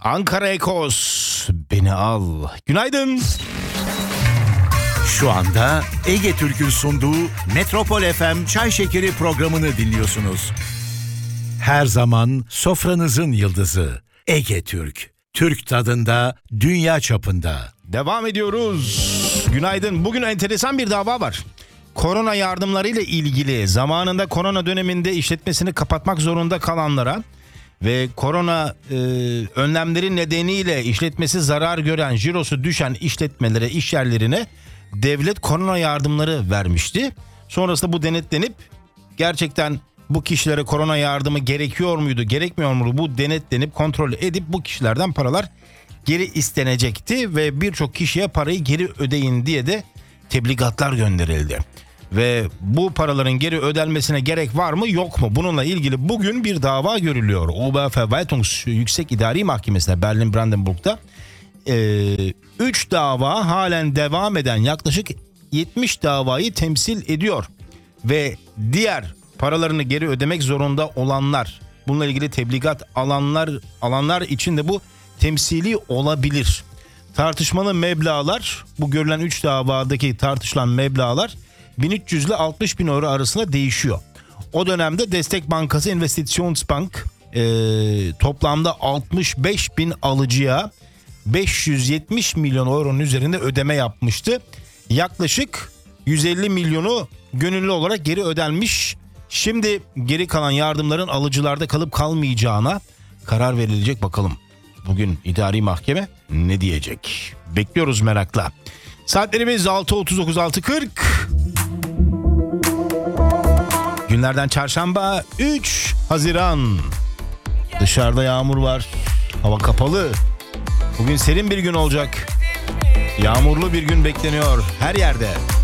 Ankara Ekos, beni al. Günaydın. Şu anda Ege Türk'ün sunduğu Metropol FM Çay Şekeri programını dinliyorsunuz. Her zaman sofranızın yıldızı Ege Türk. Türk tadında, dünya çapında. Devam ediyoruz. Günaydın. Bugün enteresan bir dava var. Korona yardımlarıyla ilgili zamanında korona döneminde işletmesini kapatmak zorunda kalanlara ve korona önlemleri nedeniyle işletmesi zarar gören, cirosu düşen işletmelere, işyerlerine devlet korona yardımları vermişti. Sonrasında bu denetlenip gerçekten bu kişilere korona yardımı gerekiyor muydu, gerekmiyor muydu, bu denetlenip kontrol edip bu kişilerden paralar geri istenecekti ve birçok kişiye parayı geri ödeyin diye de tebligatlar gönderildi. Ve bu paraların geri ödenmesine gerek var mı yok mu? Bununla ilgili bugün bir dava görülüyor. Oberverwaltungs Yüksek İdari Mahkemesi'nde Berlin-Brandenburg'da 3 dava halen devam eden yaklaşık 70 davayı temsil ediyor. Ve diğer paralarını geri ödemek zorunda olanlar, bununla ilgili tebligat alanlar için de bu temsili olabilir. Tartışmalı meblağlar, bu görülen 3 davadaki tartışılan meblağlar 1300 ile 60 bin euro arasında değişiyor. O dönemde Destek Bankası Investitionsbank toplamda 65 bin alıcıya 570 milyon euronun üzerinde ödeme yapmıştı. Yaklaşık 150 milyonu gönüllü olarak geri ödenmiş. Şimdi geri kalan yardımların alıcılarda kalıp kalmayacağına karar verilecek, bakalım. Bugün idari mahkeme ne diyecek? Bekliyoruz merakla. Saatlerimiz 6.39, 6.40. Günlerden çarşamba 3 Haziran. Dışarıda yağmur var. Hava kapalı. Bugün serin bir gün olacak. Yağmurlu bir gün bekleniyor her yerde.